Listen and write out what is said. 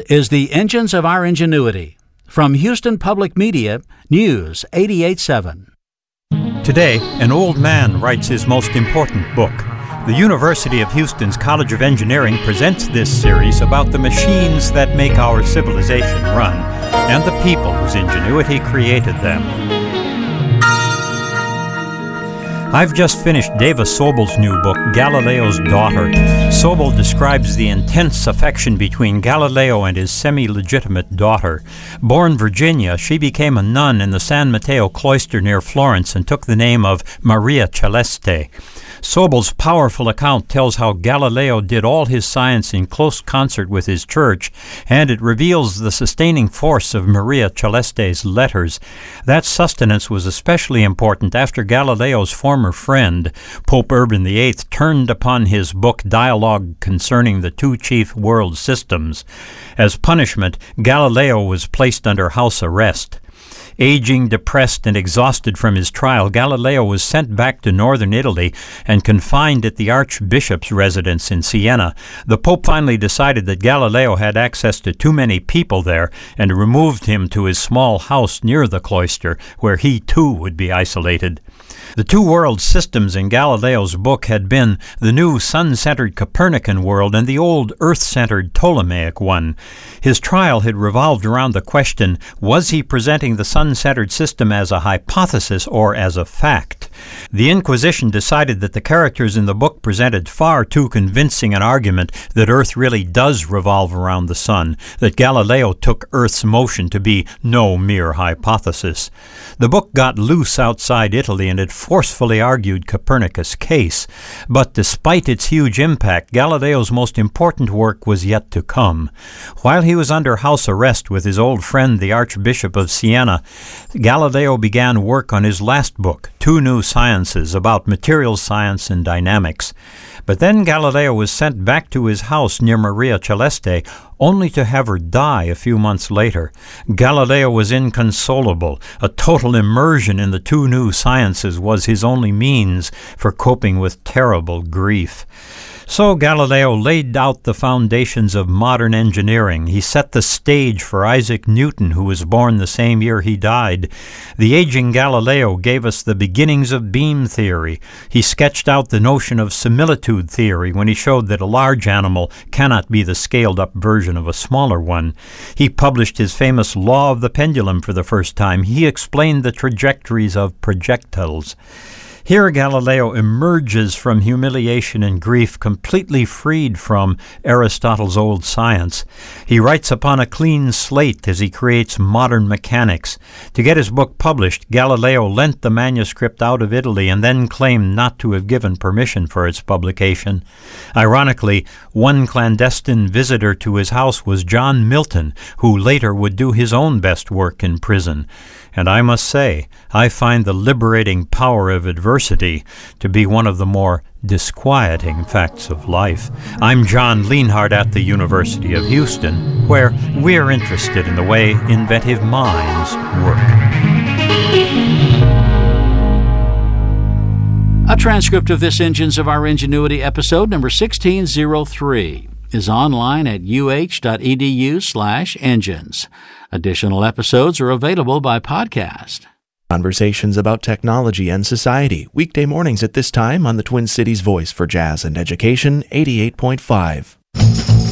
is the Engines of Our Ingenuity. From Houston Public Media, News 88.7. Today, an old man writes his most important book. The University of Houston's College of Engineering presents this series about the machines that make our civilization run and the people whose ingenuity created them. I've just finished Davis Sobel's new book, Galileo's Daughter. Sobel describes the intense affection between Galileo and his semi-legitimate daughter. Born Virginia, she became a nun in the San Mateo cloister near Florence and took the name of Maria Celeste. Sobel's powerful account tells how Galileo did all his science in close concert with his church, and it reveals the sustaining force of Maria Celeste's letters. That sustenance was especially important after Galileo's former friend, Pope Urban VIII, turned upon his book Dialogue Concerning the Two Chief World Systems. As punishment, Galileo was placed under house arrest. Aging, depressed, and exhausted from his trial, Galileo was sent back to northern Italy and confined at the Archbishop's residence in Siena. The Pope finally decided that Galileo had access to too many people there and removed him to his small house near the cloister, where he too would be isolated. The two world systems in Galileo's book had been the new sun-centered Copernican world and the old earth-centered Ptolemaic one. His trial had revolved around the question, was he presenting the sun-centered system as a hypothesis or as a fact? The Inquisition decided that the characters in the book presented far too convincing an argument that Earth really does revolve around the sun, that Galileo took Earth's motion to be no mere hypothesis. The book got loose outside Italy and it forcefully argued Copernicus' case. But despite its huge impact, Galileo's most important work was yet to come. While he was under house arrest with his old friend, the Archbishop of Siena, Galileo began work on his last book, Two New Sciences, about materials science and dynamics. But then Galileo was sent back to his house near Maria Celeste, only to have her die a few months later. Galileo was inconsolable. A total immersion in the two new sciences was his only means for coping with terrible grief. So Galileo laid out the foundations of modern engineering. He set the stage for Isaac Newton, who was born the same year he died. The aging Galileo gave us the beginnings of beam theory. He sketched out the notion of similitude theory when he showed that a large animal cannot be the scaled-up version of a smaller one. He published his famous law of the pendulum for the first time. He explained the trajectories of projectiles. Here Galileo emerges from humiliation and grief completely freed from Aristotle's old science. He writes upon a clean slate as he creates modern mechanics. To get his book published, Galileo lent the manuscript out of Italy and then claimed not to have given permission for its publication. Ironically, one clandestine visitor to his house was John Milton, who later would do his own best work in prison. And I must say, I find the liberating power of adversity to be one of the more disquieting facts of life. I'm John Lienhardt at the University of Houston, where we're interested in the way inventive minds work. A transcript of this Engines of Our Ingenuity episode number 1603 is online at uh.edu/engines. Additional episodes are available by podcast. Conversations about technology and society, weekday mornings at this time on the Twin Cities Voice for Jazz and Education, 88.5.